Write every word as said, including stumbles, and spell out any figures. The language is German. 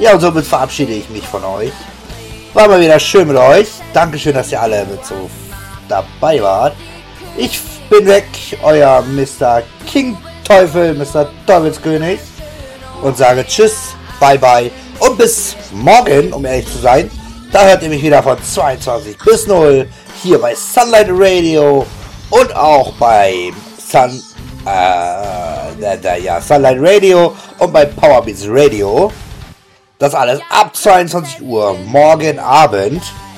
Ja, und somit verabschiede ich mich von euch. War mal wieder schön mit euch. Dankeschön, dass ihr alle mit so dabei wart. Ich bin weg, euer Mister King Teufel, Mister Teufelskönig. Und sage Tschüss, bye bye und bis morgen, um ehrlich zu sein. Da hört ihr mich wieder von zweiundzwanzig bis null hier bei Sunlight Radio und auch bei Sun, äh, da, da, ja, Sunlight Radio und bei Powerbeats Radio. Das alles ab zweiundzwanzig Uhr morgen Abend.